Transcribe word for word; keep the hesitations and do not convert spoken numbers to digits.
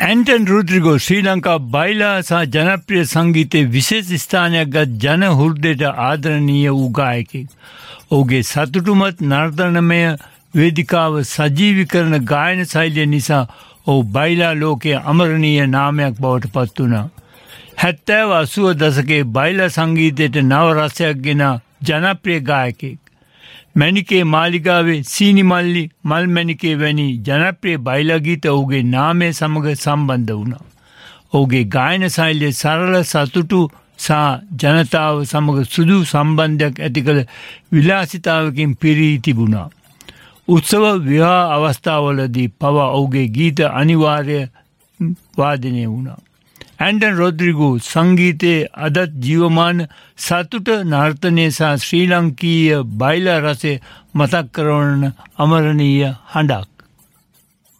Anton Rodrigo ශ්‍රී ලංකා බයිලා සහ ජනප්‍රිය සංගීතයේ විශේෂ ස්ථානයක් ගත් ජන හෘදයට ආදරණීය වූ ගායකයෙක්. ඔහුගේ සතුටුමත් නර්තනමය වේදිකාව සජීවීකරණ ගායන ශෛලිය නිසා ඔහු බයිලා ලෝකයේ අමරණීය නාමයක් බවට පත් වුණා. හැත්තෑව අසූව දශකයේ බයිලා සංගීතයට නව රසයක් ගෙන ජනප්‍රිය ගායකයෙක්. මැණිකේ මාලිගාවේ සීනි මල්ලි මල් මැණිකේ වැනි ජනප්‍රිය බයිලා ගීත ඔහුගේ නාමය සමග සම්බන්ධ වුණා. ඔහුගේ ගායන ශෛලිය සරල සතුටු සහ ජනතාව සමග සුදු සම්බන්ධයක් ඇති කළ විලාසිතාවකින් පිරී තිබුණා. උත්සව විවාහ අවස්ථාවලදී පවා ඔහුගේ ගීත අනිවාර්ය වාදනය වුණා. ඇන්ටන් රොඩ්රිගෝ සංගීතයේ අදත් ජීවමාන සතුට නර්තනය සහ ශ්‍රී ලංකීය බයිලා රසය මතක් කරවන අමරණීය හඬක්.